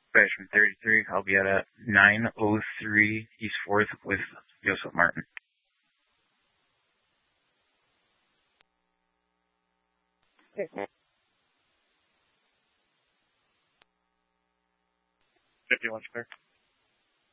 Badge from 33. I'll be at 903 East 4th with Joseph Martin. Okay. 51 square.